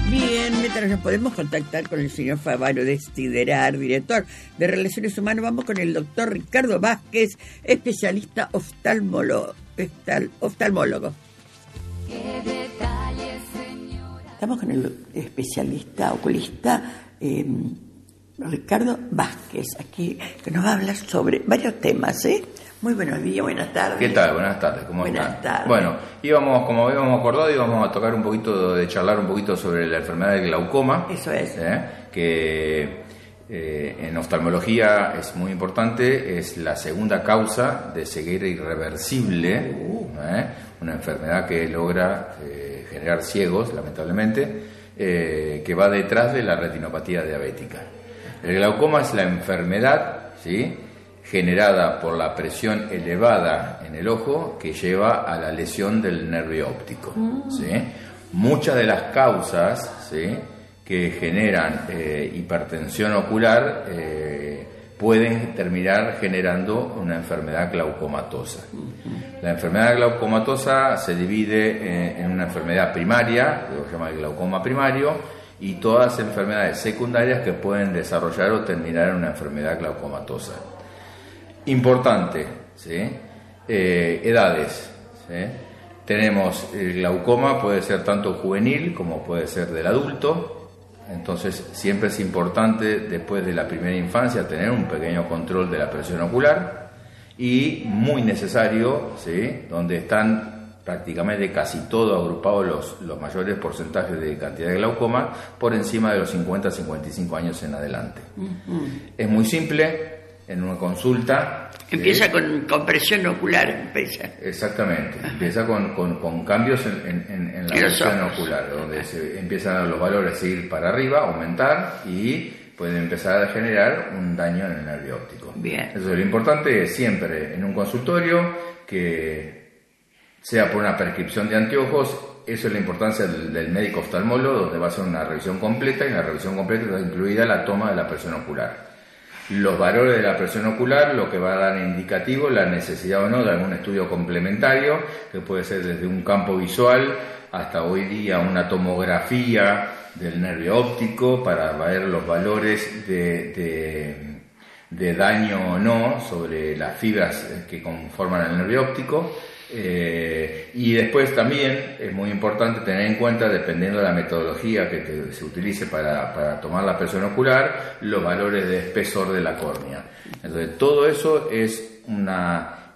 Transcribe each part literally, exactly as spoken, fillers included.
Bien, mientras nos podemos contactar con el señor Favaro de Stiderar, director de Relaciones Humanas, vamos con el doctor Ricardo Vázquez, especialista oftalmólogo. oftalmólogo. Estamos con el especialista oculista eh, Ricardo Vázquez, aquí, que nos va a hablar sobre varios temas, ¿eh? Muy buenos días, buenas tardes. ¿Qué tal? Buenas tardes, ¿cómo buenas están? Tardes. Bueno, íbamos, como habíamos acordado, íbamos a tocar un poquito, de charlar un poquito sobre la enfermedad del glaucoma. Eso es. ¿eh? Que eh, en oftalmología es muy importante, es la segunda causa de ceguera irreversible, uh. ¿eh? Una enfermedad que logra eh, generar ciegos, lamentablemente, eh, que va detrás de la retinopatía diabética. El glaucoma es la enfermedad, ¿sí?, generada por la presión elevada en el ojo que lleva a la lesión del nervio óptico. Mm. ¿sí? Muchas de las causas, ¿sí?, que generan eh, hipertensión ocular eh, pueden terminar generando una enfermedad glaucomatosa. Mm-hmm. La enfermedad glaucomatosa se divide eh, en una enfermedad primaria, que se llama el glaucoma primario, y todas las enfermedades secundarias que pueden desarrollar o terminar en una enfermedad glaucomatosa. Importante, ¿sí? eh, edades, ¿sí? Tenemos el glaucoma, puede ser tanto juvenil como puede ser del adulto, entonces siempre es importante después de la primera infancia tener un pequeño control de la presión ocular y muy necesario, ¿sí?, donde están prácticamente casi todos agrupados los, los mayores porcentajes de cantidad de glaucoma por encima de los cincuenta a cincuenta y cinco años en adelante. Uh-huh. Es muy simple. En una consulta... Empieza eh, con, con presión ocular, empieza. Exactamente, Ajá. empieza con, con, con cambios en, en, en la presión ocular, donde se empiezan los valores a ir para arriba, aumentar y pueden empezar a generar un daño en el nervio óptico. Bien. Eso es lo importante, es siempre en un consultorio que sea por una prescripción de anteojos. Eso es la importancia del, del médico oftalmólogo, donde va a hacer una revisión completa y en la revisión completa está incluida la toma de la presión ocular. Los valores de la presión ocular, lo que va a dar indicativo la necesidad o no de algún estudio complementario, que puede ser desde un campo visual hasta hoy día una tomografía del nervio óptico para ver los valores de, de, de daño o no sobre las fibras que conforman el nervio óptico. Eh, y después también es muy importante tener en cuenta, dependiendo de la metodología que te, se utilice para, para tomar la presión ocular, los valores de espesor de la córnea. Entonces todo eso es una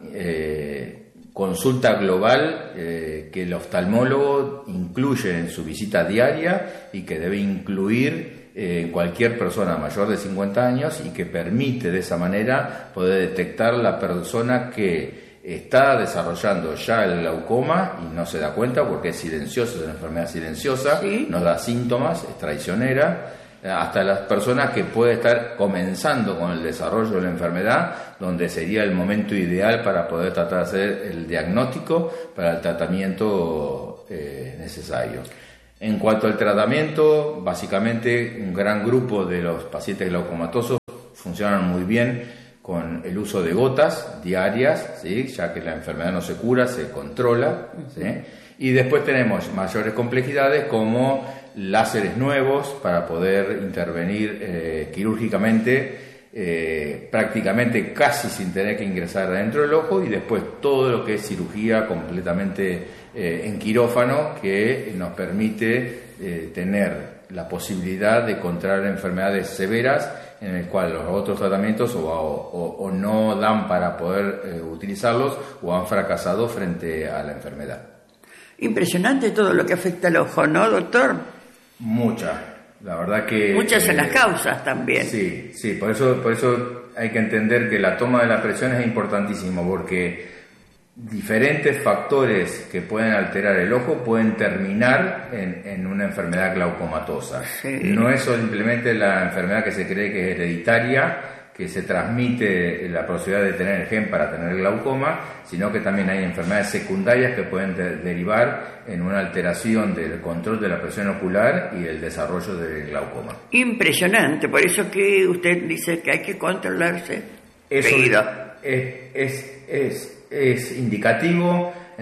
eh, consulta global eh, que el oftalmólogo incluye en su visita diaria y que debe incluir en eh, cualquier persona mayor de cincuenta años, y que permite de esa manera poder detectar la persona que está desarrollando ya el glaucoma y no se da cuenta porque es silenciosa, es una enfermedad silenciosa, ¿sí?, no da síntomas, es traicionera, hasta las personas que puede estar comenzando con el desarrollo de la enfermedad, donde sería el momento ideal para poder tratar de hacer el diagnóstico para el tratamiento eh, necesario. En cuanto al tratamiento, básicamente un gran grupo de los pacientes glaucomatosos funcionan muy bien con el uso de gotas diarias, ¿sí?, ya que la enfermedad no se cura, se controla, ¿sí? Y después tenemos mayores complejidades como láseres nuevos para poder intervenir eh, quirúrgicamente, eh, prácticamente casi sin tener que ingresar adentro del ojo, y después todo lo que es cirugía completamente eh, en quirófano, que nos permite eh, tener la posibilidad de contraer enfermedades severas en el cual los otros tratamientos o, o, o no dan para poder eh, utilizarlos o han fracasado frente a la enfermedad. Impresionante todo lo que afecta al ojo, ¿no, doctor? Muchas, la verdad que... Muchas en eh, las causas también. Sí, sí, por eso, por eso hay que entender que la toma de la presión es importantísimo, porque diferentes factores que pueden alterar el ojo pueden terminar en, en una enfermedad glaucomatosa. Sí. No es simplemente la enfermedad que se cree que es hereditaria, que se transmite la posibilidad de tener el gen para tener glaucoma, sino que también hay enfermedades secundarias que pueden de- derivar en una alteración del control de la presión ocular y el desarrollo del glaucoma. Impresionante, por eso que usted dice que hay que controlarse. Eso seguido. Es, es, es, es indicativo. En,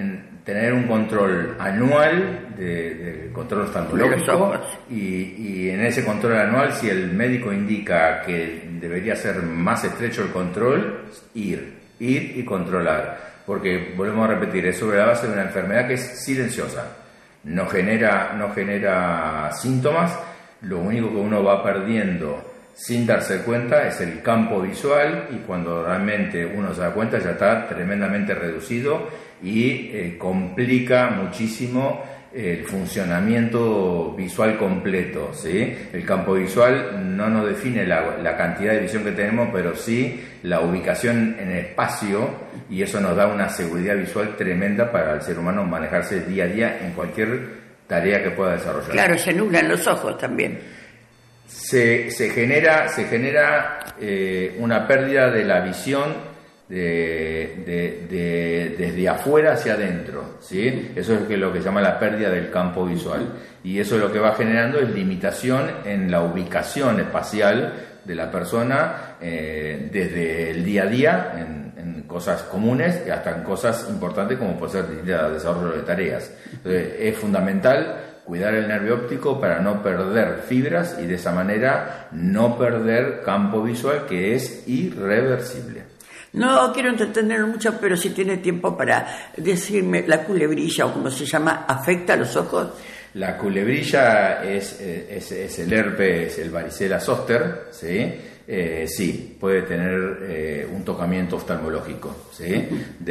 tener un control anual de, de control oftalmológico y, y en ese control anual, si el médico indica que debería ser más estrecho el control, ir, ir y controlar, porque volvemos a repetir, es sobre la base de una enfermedad que es silenciosa, no genera, no genera síntomas, lo único que uno va perdiendo sin darse cuenta es el campo visual, y cuando realmente uno se da cuenta ya está tremendamente reducido y eh, complica muchísimo el funcionamiento visual completo, ¿sí? El campo visual no nos define la, la cantidad de visión que tenemos, pero sí la ubicación en el espacio, y eso nos da una seguridad visual tremenda para el ser humano manejarse día a día en cualquier tarea que pueda desarrollar. Claro, se nublan los ojos también. Se, se genera, se genera eh, una pérdida de la visión de, de, de, desde afuera hacia adentro, ¿sí? Eso es lo que se llama la pérdida del campo visual, y eso lo que va generando es limitación en la ubicación espacial de la persona, eh, desde el día a día en, en cosas comunes y hasta en cosas importantes como puede ser el desarrollo de tareas. Entonces, es fundamental cuidar el nervio óptico para no perder fibras y de esa manera no perder campo visual, que es irreversible. No quiero entretener mucho, pero si tiene tiempo para decirme, la culebrilla o como se llama, ¿afecta a los ojos? La culebrilla es, es, es el herpes, el varicela zoster, ¿sí? Eh, sí, puede tener eh, un tocamiento oftalmológico, ¿sí?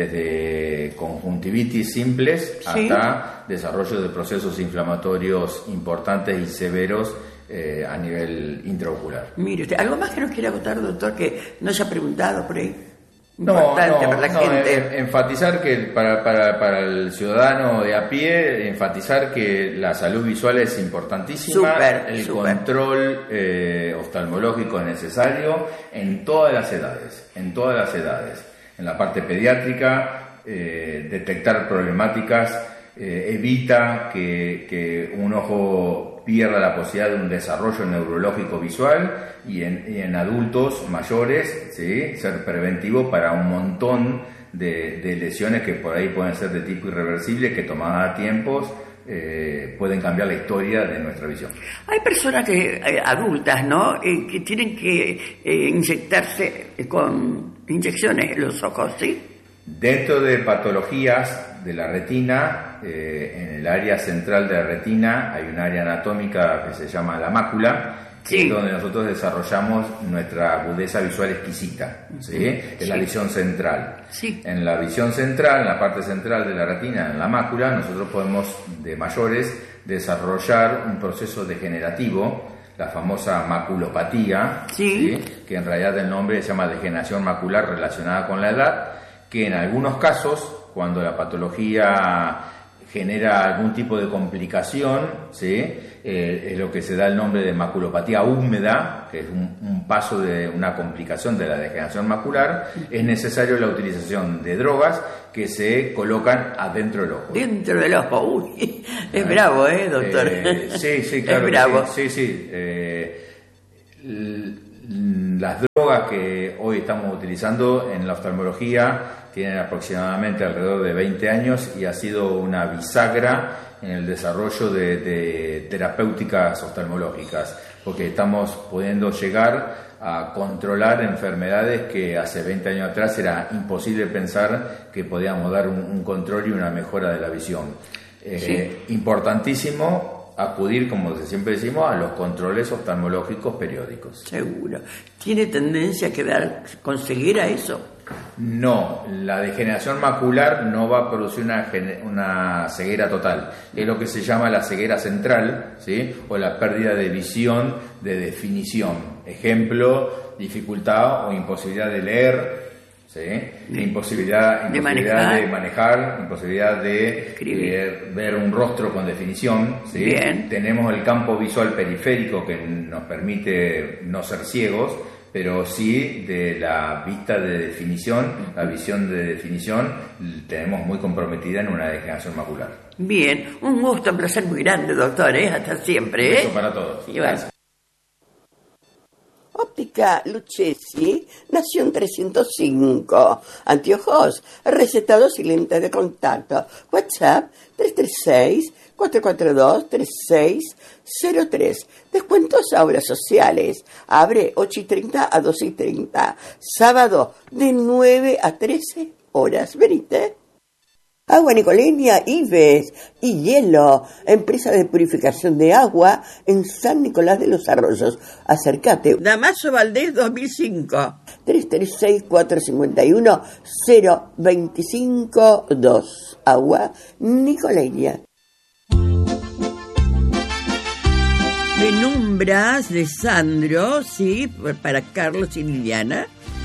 Desde conjuntivitis simples hasta ¿sí? desarrollo de procesos inflamatorios importantes y severos eh, a nivel intraocular. Mire usted, ¿algo más que nos quiera contar, doctor, que no se ha preguntado por ahí? No, no, para la no gente. enfatizar que para, para, para el ciudadano de a pie, enfatizar que la salud visual es importantísima, super, el super. control eh, oftalmológico es necesario en todas las edades, en todas las edades. En la parte pediátrica, eh, detectar problemáticas eh, evita que, que un ojo pierda la posibilidad de un desarrollo neurológico visual, y en, y en adultos mayores, ¿sí? Ser preventivo para un montón de, de lesiones que por ahí pueden ser de tipo irreversible, que tomadas a tiempos eh, pueden cambiar la historia de nuestra visión. Hay personas que eh, adultas, ¿no? Eh, que tienen que eh, inyectarse con inyecciones en los ojos, ¿sí? Dentro de patologías de la retina, eh, en el área central de la retina hay un área anatómica que se llama la mácula, sí. que es donde nosotros desarrollamos nuestra agudeza visual exquisita, ¿sí? Es sí. la visión central. Sí. En la visión central, en la parte central de la retina, en la mácula, nosotros podemos, de mayores, desarrollar un proceso degenerativo, la famosa maculopatía, sí. ¿sí? que en realidad el nombre se llama degeneración macular relacionada con la edad, que en algunos casos, cuando la patología genera algún tipo de complicación, ¿sí? eh, es lo que se da el nombre de maculopatía húmeda, que es un, un paso de una complicación de la degeneración macular, es necesario la utilización de drogas que se colocan adentro del ojo. Dentro del ojo, uy, es ¿Eh? bravo, ¿eh, doctor? Eh, sí, sí, claro. Es bravo. Sí, sí. sí eh, Las drogas que hoy estamos utilizando en la oftalmología tienen aproximadamente alrededor de veinte años y ha sido una bisagra en el desarrollo de, de terapéuticas oftalmológicas, porque estamos pudiendo llegar a controlar enfermedades que hace veinte años atrás era imposible pensar que podíamos dar un, un control y una mejora de la visión. Eh, sí. Importantísimo acudir, como siempre decimos, a los controles oftalmológicos periódicos. Seguro. ¿Tiene tendencia a quedar, conseguir a eso? No, la degeneración macular no va a producir una, una ceguera total. Es lo que se llama la ceguera central, ¿sí? O la pérdida de visión de definición. Ejemplo, dificultad o imposibilidad de leer, ¿sí? Imposibilidad, de, imposibilidad manejar. de manejar, imposibilidad de eh, ver un rostro con definición, ¿sí? Bien. Tenemos el campo visual periférico que nos permite no ser ciegos, pero sí de la vista de definición, la visión de definición, tenemos muy comprometida en una degeneración macular. Bien, un gusto, un placer muy grande, doctor, ¿eh? Hasta siempre, ¿eh? Eso para todos. Y gracias. Óptica Lucchesi, Nación trescientos cinco. Anteojos, recetados y lentes de contacto. WhatsApp tres tres seis, cuatro cuatro dos, tres seis cero tres. Descuentos a obras sociales. Abre ocho y treinta a doce y treinta. Sábado de nueve a trece horas. Venite. Agua Nicoleña, Ives y Hielo, empresa de purificación de agua en San Nicolás de los Arroyos. Acércate. Damaso Valdés dos mil cinco. tres tres seis, cuatro cinco uno, cero dos cinco dos. Agua Nicoleña. Penumbras de Sandro, sí, para Carlos y Liliana.